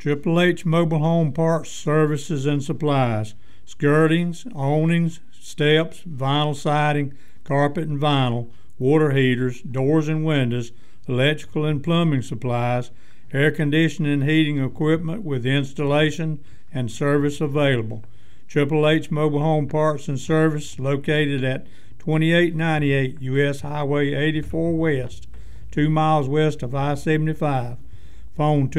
Triple H Mobile Home Parts, Services, and Supplies. Skirtings, awnings, steps, vinyl siding, carpet and vinyl, water heaters, doors and windows, electrical and plumbing supplies, air conditioning and heating equipment with installation and service available. Triple H Mobile Home Parts and Service, located at 2898 U.S. Highway 84 West, 2 miles west of I-75. Phone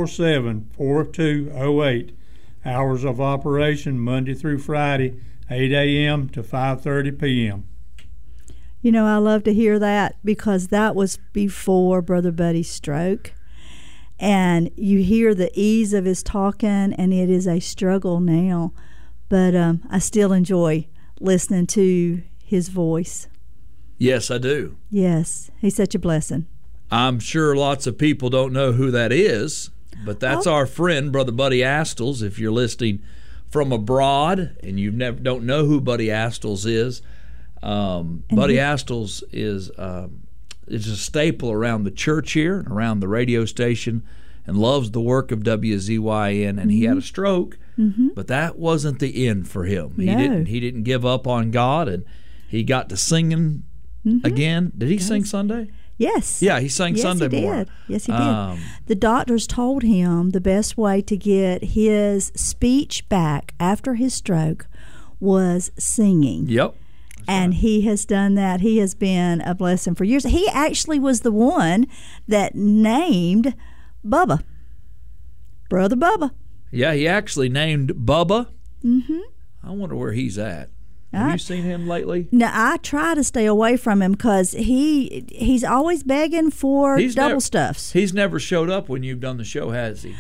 247-4208. Hours of operation Monday through Friday, 8 a.m. to 5:30 p.m. You know, I love to hear that because that was before Brother Buddy's stroke. And you hear the ease of his talking, and it is a struggle now. But I still enjoy listening to his voice. Yes, I do. Yes, he's such a blessing. I'm sure lots of people don't know who that is, but that's our friend, Brother Buddy Astles. If you're listening from abroad and you don't know who Buddy Astles is, Buddy Astles is a staple around the church here and around the radio station, and loves the work of WZYN. And he had a stroke, but that wasn't the end for him. He didn't give up on God, and he got to singing again. Did he sing Sunday? Yes. Yeah, he sang Sunday morning. Yes, he did. The doctors told him the best way to get his speech back after his stroke was singing. Yep. And he has done that. He has been a blessing for years. He actually was the one that named Bubba, Brother Bubba. Yeah, he actually named Bubba. I wonder where he's at. Have you seen him lately? No, I try to stay away from him because he's always begging for double stuffs. He's never showed up when you've done the show, has he?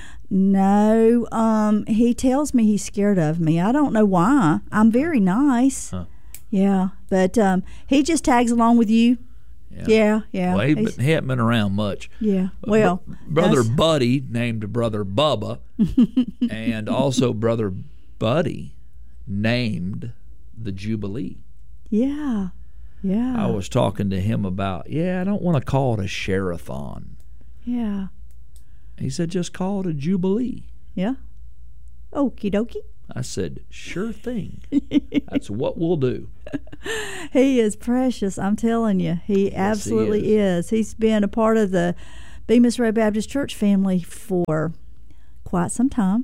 No. He tells me he's scared of me. I don't know why. I'm very nice. Huh. Yeah, but he just tags along with you. Yeah. Well, he hasn't been around much. Yeah, well. Brother Buddy named Brother Bubba, and also Brother Buddy named the Jubilee. Yeah. I was talking to him about, I don't want to call it a share-a-thon. Yeah. He said, just call it a Jubilee. Yeah. Okie dokie. I said, sure thing. That's what we'll do. He is precious, I'm telling you. He absolutely is. He's been a part of the Bemis Road Baptist Church family for quite some time.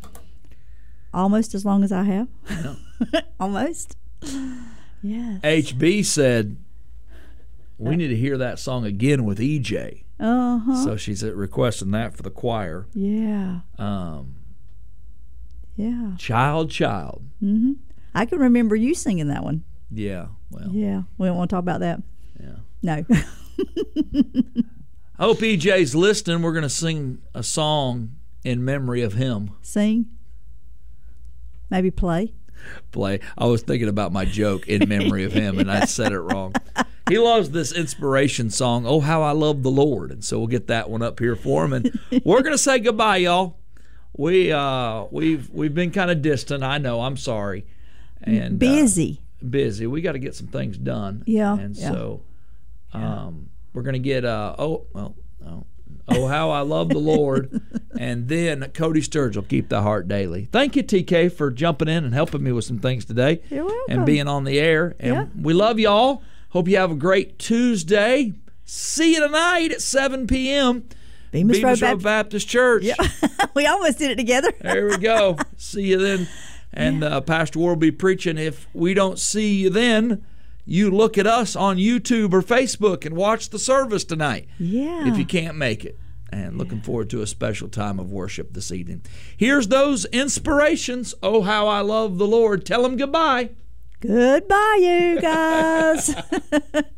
Almost as long as I have. Yeah. Almost. Yes. HB said, we need to hear that song again with EJ. So she's requesting that for the choir. Yeah. Yeah. Child. I can remember you singing that one. Yeah. Well. Yeah. We don't want to talk about that. Yeah. No. I hope EJ's listening. We're going to sing a song in memory of him. Sing. Maybe play. I was thinking about my joke in memory of him, and I said it wrong. He loves this inspiration song, Oh, How I Love the Lord. And so we'll get that one up here for him. And we're going to say goodbye, y'all. We've been kind of distant. I know. I'm sorry. And busy. We got to get some things done. Yeah. And so we're going to get Oh, How I Love the Lord. And then Cody Sturge will Keep the Heart Daily. Thank you, TK, for jumping in and helping me with some things today. You're welcome. And being on the air. And we love y'all. Hope you have a great Tuesday. See you tonight at 7 p.m. Bemis Road Baptist Church. Yeah. We almost did it together. There we go. See you then. And Pastor Ward will be preaching. If we don't see you then, you look at us on YouTube or Facebook and watch the service tonight. Yeah. If you can't make it. And looking forward to a special time of worship this evening. Here's those inspirations. Oh, how I love the Lord. Tell them goodbye. Goodbye, you guys.